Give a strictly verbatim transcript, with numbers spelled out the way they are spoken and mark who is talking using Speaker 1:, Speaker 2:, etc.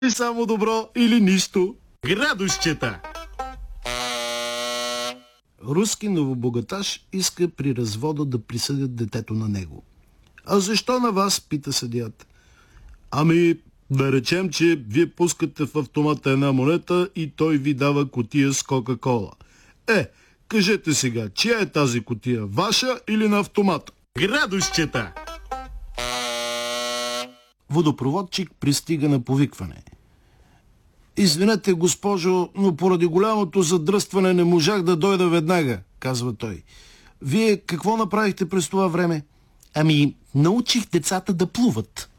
Speaker 1: И само добро или нищо. Градусчета! Руски новобогаташ иска при развода да присъдят детето на него. А защо на вас, пита съдията. Ами, да речем, че вие пускате в автомата една монета и той ви дава кутия с Кока-кола. Е, кажете сега, чия е тази кутия, ваша или на автомата? Градусчета! Водопроводчик пристига на повикване. Извинете, госпожо, но поради голямото задръстване не можах да дойда веднага, казва той. Вие какво направихте през това време? Ами, научих децата да плуват.